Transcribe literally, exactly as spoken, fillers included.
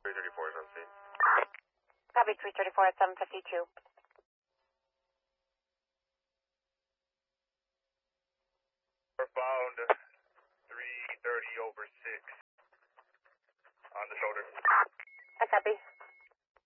three thirty-four is on scene. Copy three thirty-four at seven fifty-two. We're bound three thirty over six on the shoulder. I copy.